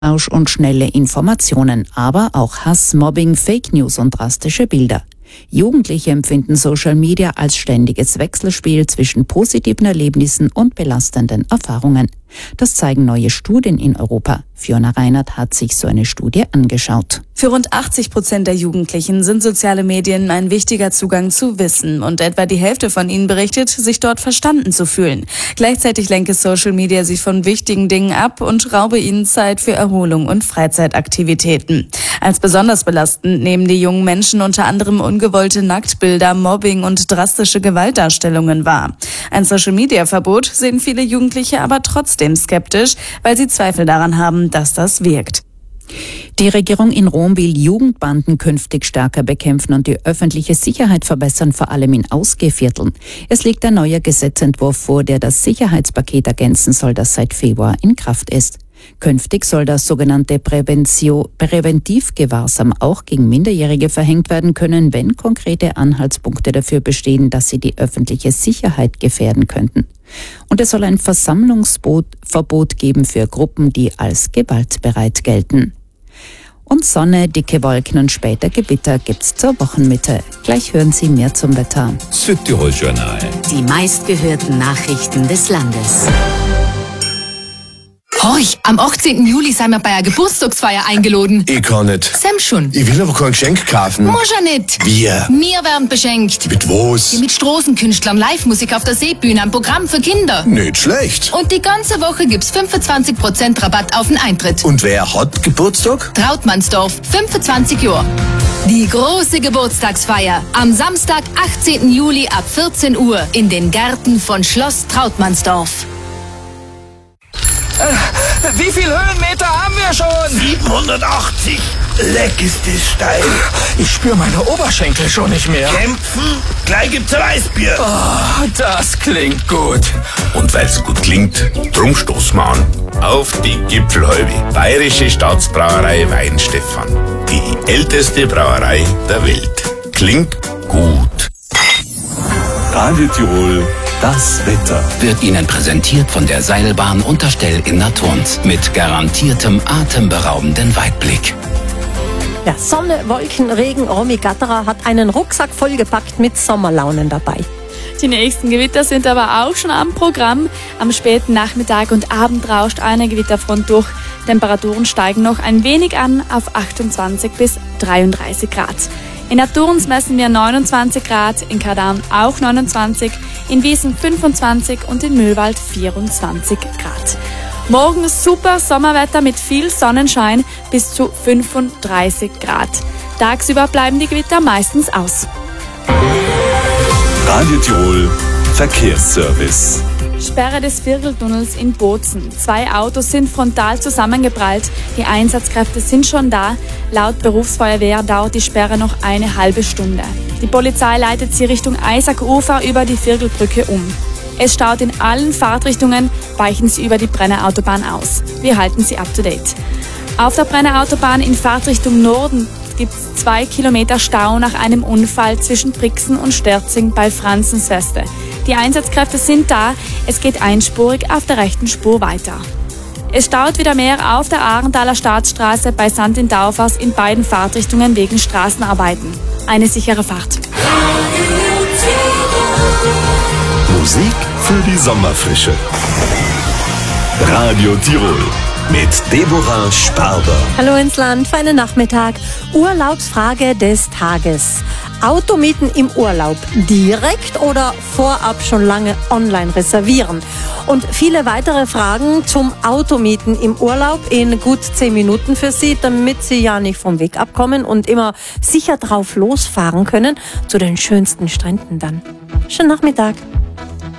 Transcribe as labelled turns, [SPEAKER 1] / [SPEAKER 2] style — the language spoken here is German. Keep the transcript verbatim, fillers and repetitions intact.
[SPEAKER 1] Rausch und schnelle Informationen, aber auch Hass, Mobbing, Fake News und drastische Bilder. Jugendliche empfinden Social Media als ständiges Wechselspiel zwischen positiven Erlebnissen und belastenden Erfahrungen. Das zeigen neue Studien in Europa. Fiona Reinert hat sich so eine Studie angeschaut.
[SPEAKER 2] Für rund achtzig Prozent der Jugendlichen sind soziale Medien ein wichtiger Zugang zu Wissen und etwa die Hälfte von ihnen berichtet, sich dort verstanden zu fühlen. Gleichzeitig lenke Social Media sie von wichtigen Dingen ab und raube ihnen Zeit für Erholung und Freizeitaktivitäten. Als besonders belastend nehmen die jungen Menschen unter anderem ungewollte Nacktbilder, Mobbing und drastische Gewaltdarstellungen wahr. Ein Social-Media-Verbot sehen viele Jugendliche aber trotzdem skeptisch, weil sie Zweifel daran haben, dass das wirkt.
[SPEAKER 1] Die Regierung in Rom will Jugendbanden künftig stärker bekämpfen und die öffentliche Sicherheit verbessern, vor allem in Ausgehvierteln. Es liegt ein neuer Gesetzentwurf vor, der das Sicherheitspaket ergänzen soll, das seit Februar in Kraft ist. Künftig soll das sogenannte Präventio- Präventivgewahrsam auch gegen Minderjährige verhängt werden können, wenn konkrete Anhaltspunkte dafür bestehen, dass sie die öffentliche Sicherheit gefährden könnten. Und es soll ein Versammlungsverbot geben für Gruppen, die als gewaltbereit gelten. Und Sonne, dicke Wolken und später Gewitter gibt's zur Wochenmitte. Gleich hören Sie mehr zum Wetter.
[SPEAKER 3] Südtirol Journal.
[SPEAKER 4] Die meistgehörten Nachrichten des Landes.
[SPEAKER 5] Horch, am achtzehnten Juli sind wir bei einer Geburtstagsfeier eingeladen.
[SPEAKER 6] Ich kann nicht.
[SPEAKER 5] Sam schon.
[SPEAKER 6] Ich will aber kein Geschenk kaufen.
[SPEAKER 5] Muss ja nicht.
[SPEAKER 6] Wir?
[SPEAKER 5] Wir werden beschenkt.
[SPEAKER 6] Mit was?
[SPEAKER 5] Ja, mit Straßenkünstlern, Live-Musik auf der Seebühne, ein Programm für Kinder.
[SPEAKER 6] Nicht schlecht.
[SPEAKER 5] Und die ganze Woche gibt's fünfundzwanzig Prozent Rabatt auf den Eintritt.
[SPEAKER 6] Und wer hat Geburtstag?
[SPEAKER 5] Trautmannsdorf, fünfundzwanzig Jahre. Die große Geburtstagsfeier am Samstag, achtzehnten Juli ab vierzehn Uhr in den Gärten von Schloss Trautmannsdorf.
[SPEAKER 7] Wie viel Höhenmeter haben wir schon?
[SPEAKER 8] siebenhundertachtzig. Leck ist das steil.
[SPEAKER 7] Ich spüre meine Oberschenkel schon nicht mehr.
[SPEAKER 8] Kämpfen? Gleich gibt's ein Weißbier.
[SPEAKER 7] Oh, das klingt gut.
[SPEAKER 3] Und weil's gut klingt, drum stoßen wir an. Auf die Gipfelhalbe. Bayerische Staatsbrauerei Weinstefan. Die älteste Brauerei der Welt. Klingt gut.
[SPEAKER 9] Radio Tirol, das Wetter.
[SPEAKER 10] Wird Ihnen präsentiert von der Seilbahn Unterstell in Naturns. Mit garantiertem atemberaubenden Weitblick.
[SPEAKER 11] Ja, Sonne, Wolken, Regen. Romy Gatterer hat einen Rucksack vollgepackt mit Sommerlaunen dabei.
[SPEAKER 12] Die nächsten Gewitter sind aber auch schon am Programm. Am späten Nachmittag und Abend rauscht eine Gewitterfront durch. Temperaturen steigen noch ein wenig an auf achtundzwanzig bis dreiunddreißig Grad. In Naturns messen wir neunundzwanzig Grad, in Kardam auch neunundzwanzig, in Wiesen fünfundzwanzig und in Mühlwald vierundzwanzig Grad. Morgen super Sommerwetter mit viel Sonnenschein bis zu fünfunddreißig Grad. Tagsüber bleiben die Gewitter meistens aus.
[SPEAKER 9] Radio Tirol Verkehrsservice.
[SPEAKER 12] Sperre des Vierteltunnels in Bozen. Zwei Autos sind frontal zusammengeprallt. Die Einsatzkräfte sind schon da. Laut Berufsfeuerwehr dauert die Sperre noch eine halbe Stunde. Die Polizei leitet sie Richtung Eisackufer über die Viertelbrücke um. Es staut in allen Fahrtrichtungen, weichen Sie über die Brenner Autobahn aus. Wir halten Sie up to date. Auf der Brenner Autobahn in Fahrtrichtung Norden gibt es zwei Kilometer Stau nach einem Unfall zwischen Brixen und Sterzing bei Franzensweste. Die Einsatzkräfte sind da, es geht einspurig auf der rechten Spur weiter. Es staut wieder mehr auf der Arendtaler Staatsstraße bei Sandt in Taufers in beiden Fahrtrichtungen wegen Straßenarbeiten. Eine sichere Fahrt.
[SPEAKER 9] Musik für die Sommerfrische. Radio Tirol mit Deborah Sparber.
[SPEAKER 11] Hallo ins Land, feinen Nachmittag. Urlaubsfrage des Tages. Automieten im Urlaub, direkt oder vorab schon lange online reservieren? Und viele weitere Fragen zum Automieten im Urlaub in gut zehn Minuten für Sie, damit Sie ja nicht vom Weg abkommen und immer sicher drauf losfahren können zu den schönsten Stränden dann. Schönen Nachmittag.